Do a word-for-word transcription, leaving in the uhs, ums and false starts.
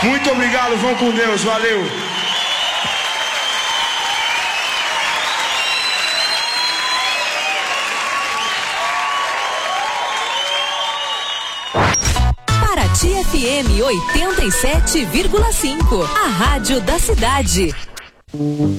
Muito obrigado, vão com Deus, valeu. Paraty F M oitenta e sete vírgula cinco, a rádio da cidade.